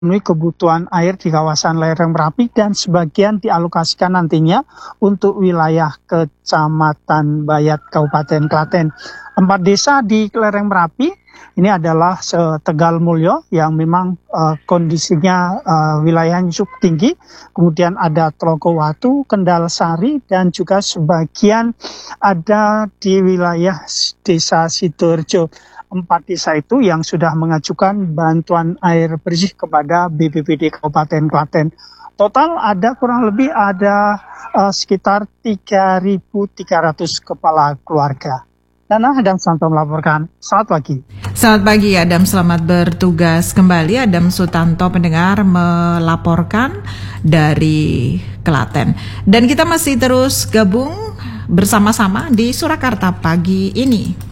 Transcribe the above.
memenuhi kebutuhan air di kawasan lereng Merapi dan sebagian dialokasikan nantinya untuk wilayah Kecamatan Bayat, Kabupaten Klaten. 4 desa di lereng Merapi ini adalah Tegal Mulyo yang memang kondisinya wilayahnya cukup tinggi. Kemudian ada Tlogowatu, Kendal Sari, dan juga sebagian ada di wilayah Desa Sidoarjo. 4 desa itu yang sudah mengajukan bantuan air bersih kepada BPBD Kabupaten Klaten. Total ada kurang lebih sekitar 3.300 kepala keluarga. Nana, Adam Santo melaporkan. Selamat pagi. Selamat pagi Adam, selamat bertugas kembali. Adam Sutanto pendengar melaporkan dari Klaten. Dan kita masih terus gabung bersama-sama di Surakarta pagi ini.